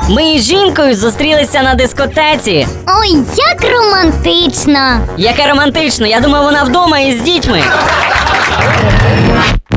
Ми із жінкою зустрілися на дискотеці. Ой, як романтично! Яке романтично, я думав, вона вдома із дітьми.